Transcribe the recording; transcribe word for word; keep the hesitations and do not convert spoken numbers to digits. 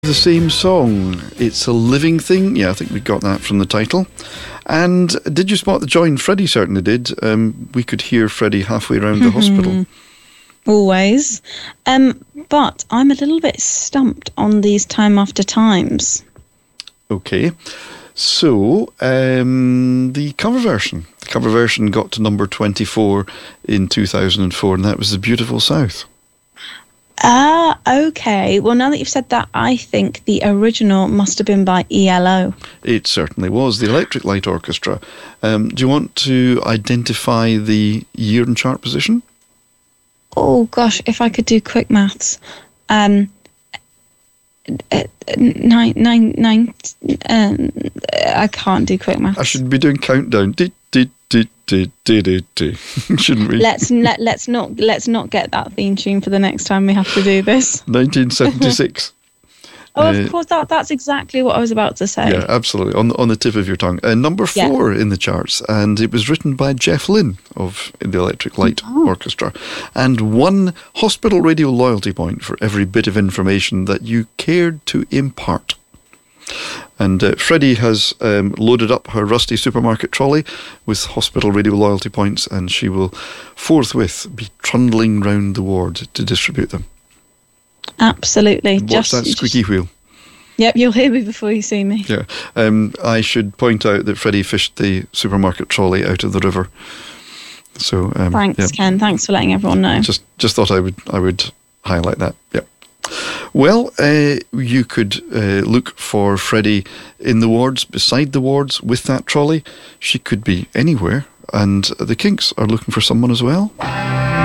The same song. It's a living thing. Yeah, I think we got that from the title. And did you spot the join? Freddie certainly did. Um, we could hear Freddie halfway around the hospital. Always. Um, but I'm a little bit stumped on these time after times. Okay. So, um, the cover version. The cover version got to number twenty-four in two thousand four, and that was The Beautiful South. Ah, okay. Well, now that you've said that, I think the original must have been by E L O. It certainly was, the Electric Light Orchestra. Um, do you want to identify the year and chart position? Oh, gosh, if I could do quick maths. Um, uh, nine, nine, nine, um, I can't do quick maths. I should be doing countdown. Did, did, did, did, did, did, did. Shouldn't we? Let's let, let's not let's not get that theme tune for the next time we have to do this. nineteen seventy-six. Oh, uh, of course, that that's exactly what I was about to say. Yeah, absolutely. On the, on the tip of your tongue. Uh, number four yeah. in the charts, and it was written by Jeff Lynne of the Electric Light oh. Orchestra. And one hospital radio loyalty point for every bit of information that you cared to impart. And uh, Freddie has um, loaded up her rusty supermarket trolley with hospital radio loyalty points, and she will forthwith be trundling round the ward to distribute them. Absolutely. Watch just, that squeaky just, wheel. Yep, you'll hear me before you see me. Yeah. Um, I should point out that Freddie fished the supermarket trolley out of the river. So um, thanks, yeah. Ken. Thanks for letting everyone know. Just, just thought I would, I would highlight that. Yep. Well, uh, you could uh, look for Freddie in the wards, beside the wards, with that trolley. She could be anywhere, and the Kinks are looking for someone as well.